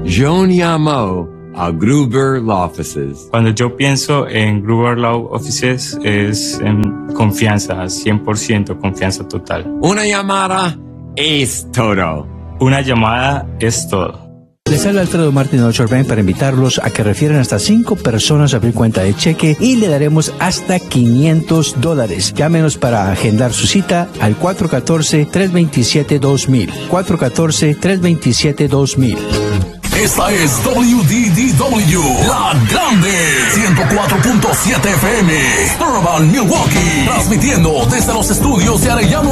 John llamó a Gruber Law Offices. Cuando yo pienso en Gruber Law Offices es en confianza, 100% confianza total. Una llamada es todo. Una llamada es todo. Les habla Alfredo Martín de Bank para invitarlos a que refieran hasta 5 personas a abrir cuenta de cheque y le daremos hasta $500. Llámenos para agendar su cita al 414-327-2000. 414-327-2000. Esta es WDDW, La Grande, 104.7 FM, Urban, Milwaukee, transmitiendo desde los estudios de Arellano